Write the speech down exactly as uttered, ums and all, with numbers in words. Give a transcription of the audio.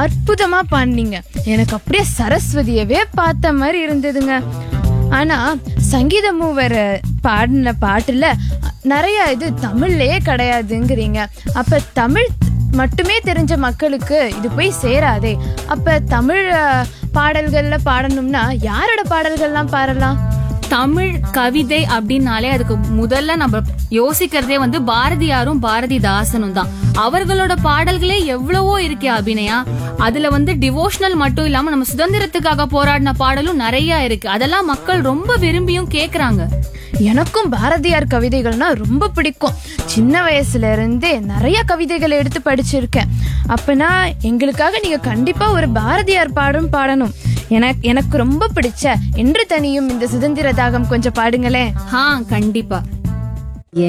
அற்புதமா பாடினீங்க. எனக்கு அப்படியே சரஸ்வதியவே பார்த்த மாதிரி இருந்ததுங்க. ஆனா சங்கீத மூவர் பாடின பாட்டுல நிறைய இது தமிழ்லயே கிடையாதுங்கிறீங்க. அப்ப தமிழ் மட்டுமே தெரிஞ்ச மக்களுக்கு இது போய் சேராதே. அப்ப தமிழ் பாடல்கள்ல பாடணும்னா யாரோட பாடல்கள்லாம் பாடலாம்? தமிழ் கவிதை அப்படின்னாலே அதுக்கு முதல்ல நம்ம யோசிக்கிறதே வந்து பாரதியாரும் பாரதிதாசனும் தான். அவர்களோட பாடல்களே எவ்வளவோ இருக்கே அபிநயா. அதுல வந்து டிவோஷனல் மட்டும் இல்லாம நம்ம சுதந்திரத்துக்காக போராடின பாடலும் நிறைய இருக்கு. அதெல்லாம் மக்கள் ரொம்ப விரும்பியும் கேக்குறாங்க. எனக்கும் பாரதியார் கவிதைகள்னா ரொம்ப பிடிக்கும். சின்ன வயசுல இருந்தே நிறைய கவிதைகளை எடுத்து படிச்சிருக்கேன். அப்பனா எங்களுக்காக நீங்க கண்டிப்பா ஒரு பாரதியார் பாடும் பாடணும். எனக்கு எனக்கு ரொம்ப பிடிச்ச என்று தனியும் இந்த சுதந்திர தாகம் கொஞ்சம் பாடுங்களேன். ஆ, கண்டிப்பா.